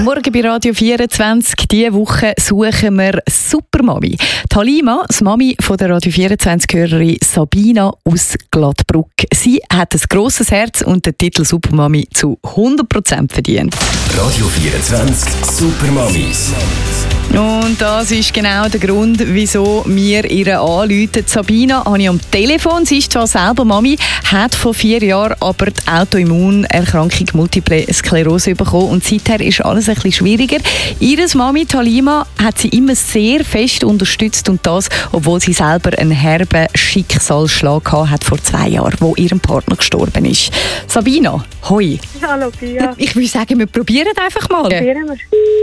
Morgen bei Radio 24. Diese Woche suchen wir Supermami. Halima, die Mami von der Radio 24-Hörerin Sabina aus Glattbrugg. Sie hat ein grosses Herz und den Titel Supermami zu 100% verdient. Radio 24 Supermamis. Und das ist genau der Grund, wieso wir ihr anrufen. Sabina habe ich am Telefon. Sie ist zwar selber Mami, hat vor 4 Jahren aber die Autoimmunerkrankung Multiple Sklerose bekommen. Und seither ist alles ein bisschen schwieriger. Ihre Mami Halima hat sie immer sehr fest unterstützt. Und das, obwohl sie selber einen herben Schicksalsschlag hat vor 2 Jahren, wo ihrem Partner gestorben ist. Sabina, hoi. Hallo Pia. Ich würde sagen, wir probieren einfach mal. Probieren wir.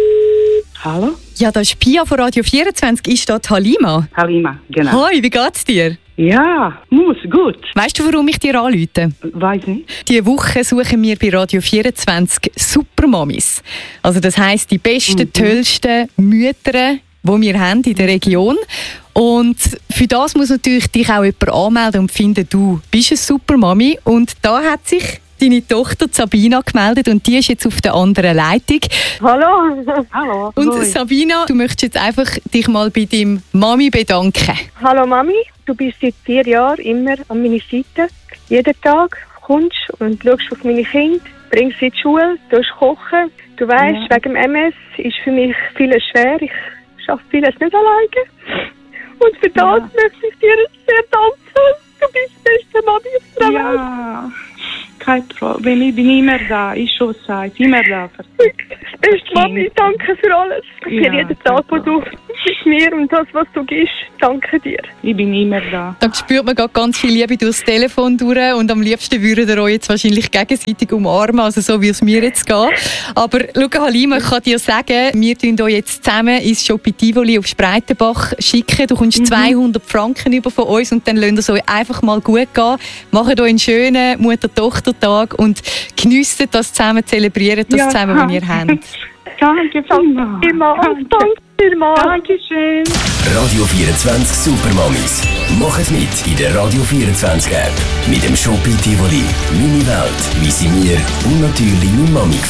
Hallo? Ja, das ist Pia von Radio 24. Ist das Halima? Halima, genau. Hoi, wie geht's dir? Ja, muss, gut. Weißt du, warum ich dir anrufe? Weiß nicht. Diese Woche suchen wir bei Radio 24 Supermamis. Also das heisst, die besten, tollsten Mütter, die wir haben in der Region. Und für das muss natürlich dich auch jemand anmelden und finden, du bist eine Supermami. Und da hat sich deine Tochter Sabina gemeldet und die ist jetzt auf der anderen Leitung. Hallo. Hallo. Und Hoi. Sabina, du möchtest jetzt einfach dich mal bei deinem Mami bedanken. Hallo Mami, du bist seit 4 Jahren immer an meiner Seite. Jeden Tag kommst und schaust auf meine Kinder, bringst sie in die Schule, tust kochen. Du weißt, wegen dem MS ist für mich vieles schwer. Ich schaffe vieles nicht alleine. Und für das möchte ich dir sehr danken. Du bist die beste Mami auf der Welt. Ja, kein Problem. Ich bin immer da. Ich schon gesagt, immer da. Beste Mami, danke für alles. Für jeden Tag, wo du mit mir und das, was du gibst. Danke dir. Ich bin immer da. Da spürt man gerade ganz viel Liebe durchs Telefon durch und am liebsten würdet ihr euch jetzt wahrscheinlich gegenseitig umarmen, also so wie es mir jetzt geht. Aber schau, Halima, ich kann dir sagen, wir tun euch jetzt zusammen ins Shopping Tivoli auf Spreitenbach schicken. Du kommst 200 Franken über von uns und dann lasst es euch einfach mal gut gehen. Macht euch einen schönen Mutter-Tochter-Tag und geniesst das zusammen, zelebriert das zusammen, was ihr habt. Danke vielmals. Danke vielmals. Dankeschön. Radio 24 Supermamis. Macht mit in der Radio 24 App. Mit dem Shopping Tivoli. Meine Welt, wie sie mir und natürlich meine Mami